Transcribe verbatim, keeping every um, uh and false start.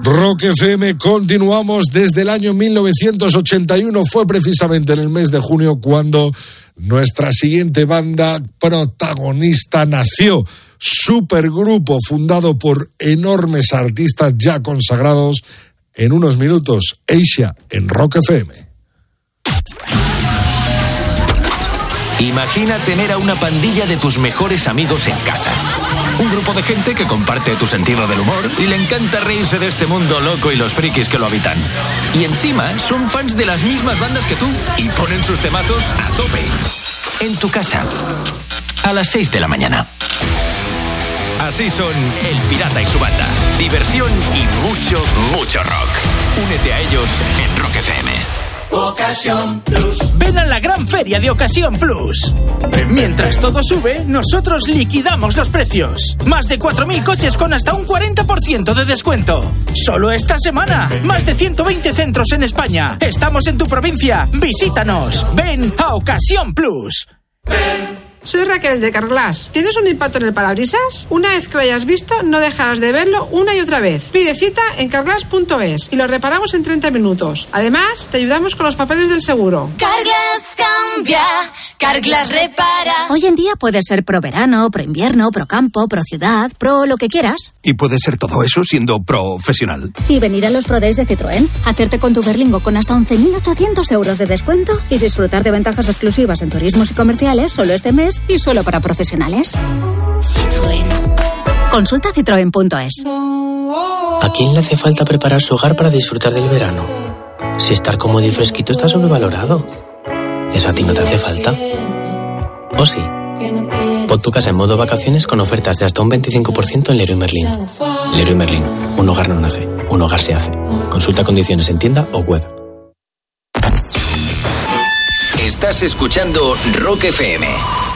Rock F M, continuamos desde el año mil novecientos ochenta y uno. Fue precisamente en el mes de junio cuando nuestra siguiente banda protagonista nació. Supergrupo fundado por enormes artistas ya consagrados. En unos minutos, Asia en Rock F M. Imagina tener a una pandilla de tus mejores amigos en casa. Un grupo de gente que comparte tu sentido del humor y le encanta reírse de este mundo loco y los frikis que lo habitan. Y encima son fans de las mismas bandas que tú y ponen sus temazos a tope. En tu casa, a las seis de la mañana. Así son El Pirata y su banda. Diversión y mucho, mucho rock. Únete a ellos en Rock F M. Ocasión Plus. Ven a la gran feria de Ocasión Plus. Mientras todo sube, nosotros liquidamos los precios. Más de cuatro mil coches con hasta un cuarenta por ciento de descuento. Solo esta semana. Más de ciento veinte centros en España. Estamos en tu provincia. Visítanos. Ven a Ocasión Plus. Ven. Soy Raquel de Carglass. ¿Tienes un impacto en el parabrisas? Una vez que lo hayas visto, no dejarás de verlo una y otra vez. Pide cita en carglass punto es y lo reparamos en treinta minutos. Además, te ayudamos con los papeles del seguro. Carglass cambia, Carglass repara. Hoy en día puede ser pro verano, pro invierno, pro campo, pro ciudad, pro lo que quieras. Y puede ser todo eso siendo profesional. Y venir a los Pro Days de Citroën, hacerte con tu Berlingo con hasta once mil ochocientos euros de descuento y disfrutar de ventajas exclusivas en turismos y comerciales solo este mes y solo para profesionales. Citroën. Consulta citroen punto es. ¿A quién le hace falta preparar su hogar para disfrutar del verano? Si estar cómodo y fresquito está sobrevalorado. ¿Eso a ti no te hace falta? ¿O sí? Pon tu casa en modo vacaciones con ofertas de hasta un veinticinco por ciento en Leroy Merlin. Leroy Merlin. Un hogar no nace, un hogar se hace. Consulta condiciones en tienda o web. Estás escuchando Rock F M.